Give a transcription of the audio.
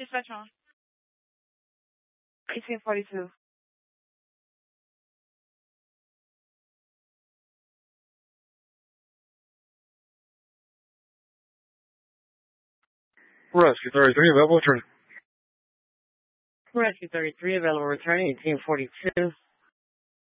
Dispatch on. 1842. Rescue 33, available return. Rescue 33, available returning 1842.